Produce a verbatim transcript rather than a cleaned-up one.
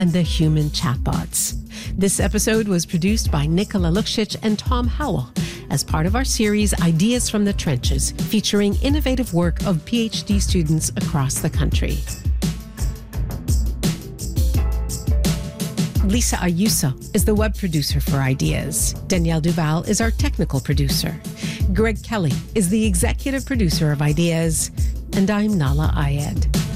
and the human chatbots. This episode was produced by Nicola Luksic and Tom Howell as part of our series Ideas from the Trenches, featuring innovative work of PhD students across the country. Lisa Ayuso is the web producer for Ideas. Danielle Duval is our technical producer. Greg Kelly is the executive producer of Ideas. And I'm Nahlah Ayed.